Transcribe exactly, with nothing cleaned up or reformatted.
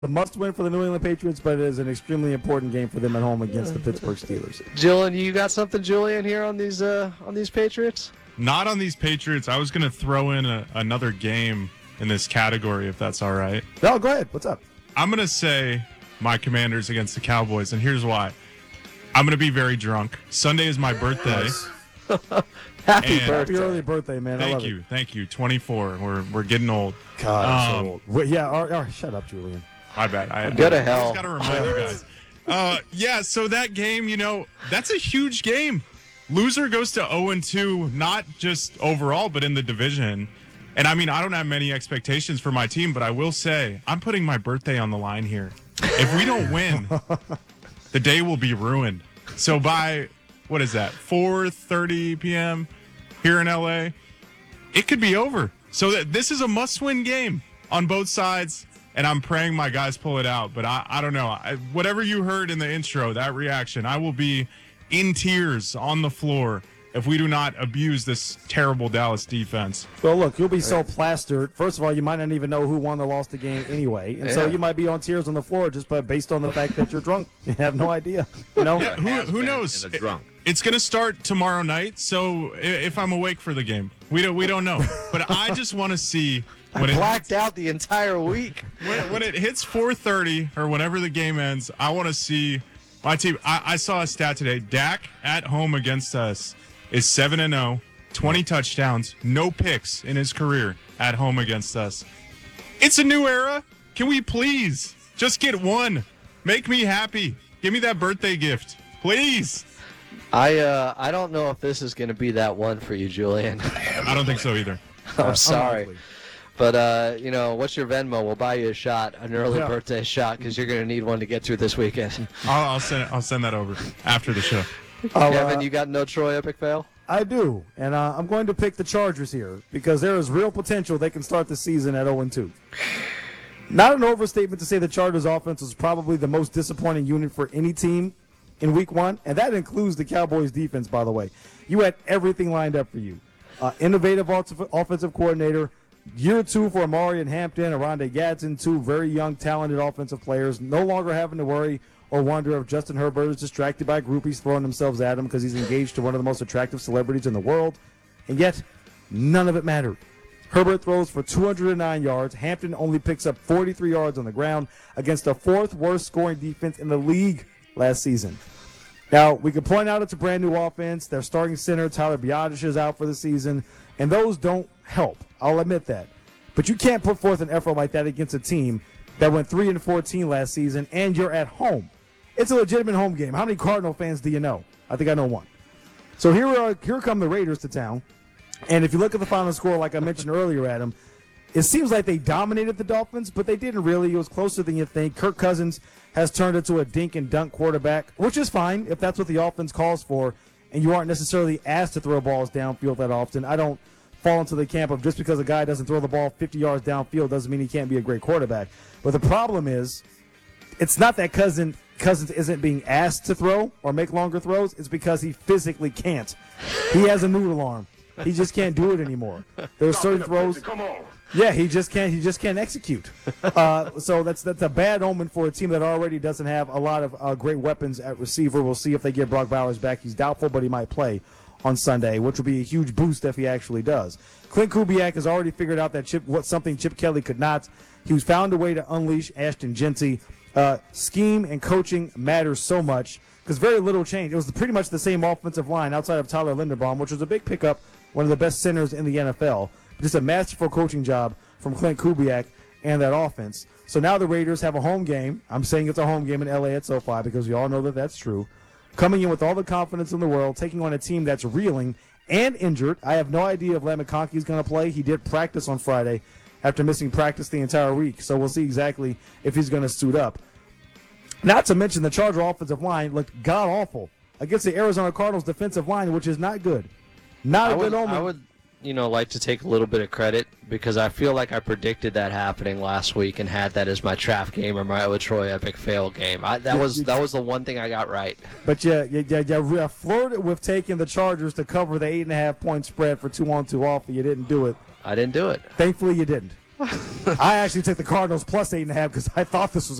a must-win for the New England Patriots, but it is an extremely important game for them at home against the Pittsburgh Steelers. Julian, you got something, Julian, here on these uh, on these Patriots? Not on these Patriots. I was going to throw in a, another game in this category, if that's all right. No, go ahead. What's up? I'm going to say my Commanders against the Cowboys, and here's why. I'm going to be very drunk. Sunday is my birthday. Happy And- birthday. Happy early birthday, man. I Thank love you. it. Thank you. twenty-four. We're we're getting old. God, I'm Um, so old. Wait, yeah, all right, all right, shut up, Julian. My bad. I, Go to I hell. just got to remind you guys. Uh, yeah, so that game, you know, that's a huge game. Loser goes to oh and two, not just overall, but in the division. And, I mean, I don't have many expectations for my team, but I will say I'm putting my birthday on the line here. If we don't win, the day will be ruined. So by, what is that, four thirty p.m. here in L A, it could be over. So that this is a must-win game on both sides. And I'm praying my guys pull it out. But I, I don't know. I, whatever you heard in the intro, that reaction, I will be in tears on the floor if we do not abuse this terrible Dallas defense. Well, look, you'll be so plastered. First of all, you might not even know who won or lost the game anyway. And so Yeah. you might be on tears on the floor just by, based on the fact that you're drunk. You have no idea. You know? Yeah, who, who knows? And a drunk. It- it's going to start tomorrow night. So i- if I'm awake for the game, we don't, we don't know. But I just want to see when it Blacked out the entire week. when, when it hits four thirty or whenever the game ends, I want to see my team. I, I saw a stat today. Dak at home against us is seven and oh, twenty touchdowns, no picks in his career at home against us. It's a new era. Can we please just get one? Make me happy. Give me that birthday gift, please. I uh, I don't know if this is going to be that one for you, Julian. I don't think so either. I'm sorry. Unlikely. But, uh, you know, what's your Venmo? We'll buy you a shot, an early Yeah. birthday shot, because you're going to need one to get through this weekend. I'll, I'll send I'll send that over after the show. I'll, Kevin, uh, you got no Troy Epic fail? I do, and uh, I'm going to pick the Chargers here because there is real potential they can start the season at oh and two. Not an overstatement to say the Chargers offense was probably the most disappointing unit for any team in week one, and that includes the Cowboys defense, by the way. You had everything lined up for you. Uh, innovative off- offensive coordinator, year two for Amari and Hampton, Aronde Gadsden, two very young, talented offensive players, no longer having to worry or wonder if Justin Herbert is distracted by groupies throwing themselves at him because he's engaged to one of the most attractive celebrities in the world. And yet, none of it mattered. Herbert throws for two hundred nine yards. Hampton only picks up forty-three yards on the ground against the fourth worst scoring defense in the league last season. Now, we can point out it's a brand new offense. Their starting center, Tyler Biadasz, is out for the season, and those don't help. I'll admit that. But you can't put forth an effort like that against a team that went three and fourteen last season, and you're at home. It's a legitimate home game. How many Cardinal fans do you know? I think I know one. So here are here come the Raiders to town. And if you look at the final score, like I mentioned earlier, Adam, it seems like they dominated the Dolphins, but they didn't really. It was closer than you think. Kirk Cousins has turned into a dink and dunk quarterback, which is fine if that's what the offense calls for, and you aren't necessarily asked to throw balls downfield that often. I don't fall into the camp of just because a guy doesn't throw the ball fifty yards downfield doesn't mean he can't be a great quarterback. But the problem is, it's not that Cousins Cousins isn't being asked to throw or make longer throws. It's because he physically can't. He has a noodle arm. He just can't do it anymore. There's certain throws. Come on. Yeah, he just can't. He just can't execute. Uh, so that's that's a bad omen for a team that already doesn't have a lot of uh, great weapons at receiver. We'll see if they get Brock Bowers back. He's doubtful, but he might play on Sunday, which will be a huge boost if he actually does. Clint Kubiak has already figured out that Chip, what something Chip Kelly could not. He was found a way to unleash Ashton Genty. Uh, scheme and coaching matters so much because very little change. It was pretty much the same offensive line outside of Tyler Linderbaum, which was a big pickup, one of the best centers in the N F L. Just a masterful coaching job from Clint Kubiak and that offense. So now the Raiders have a home game. I'm saying it's a home game in L A at SoFi because we all know that that's true. Coming in with all the confidence in the world, taking on a team that's reeling and injured. I have no idea if Ladd McConkey is going to play. He did practice on Friday after missing practice the entire week. So we'll see exactly if he's going to suit up. Not to mention the Charger offensive line looked god-awful against the Arizona Cardinals defensive line, which is not good. Not I a would, good omen. I would, you know, like to take a little bit of credit because I feel like I predicted that happening last week and had that as my trap game or my Troy Epic fail game. I, that was that was the one thing I got right. But yeah, yeah, yeah, yeah, we flirted with taking the Chargers to cover the eight and a half point spread for two on two off, but you didn't do it. I didn't do it. Thankfully, you didn't. I actually took the Cardinals plus eight and a half because I thought this was